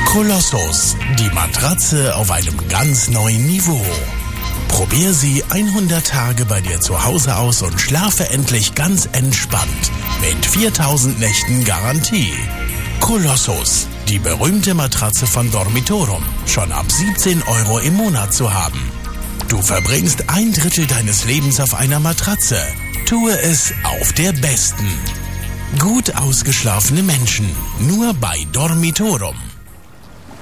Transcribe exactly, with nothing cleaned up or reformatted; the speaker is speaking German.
Kolossus, die Matratze auf einem ganz neuen Niveau. Probier sie hundert Tage bei dir zu Hause aus und schlafe endlich ganz entspannt mit viertausend Nächten Garantie. Kolossus, die berühmte Matratze von Dormitorum, schon ab siebzehn Euro im Monat zu haben. Du verbringst ein Drittel deines Lebens auf einer Matratze. Tue es auf der besten. Gut ausgeschlafene Menschen, nur bei Dormitorum.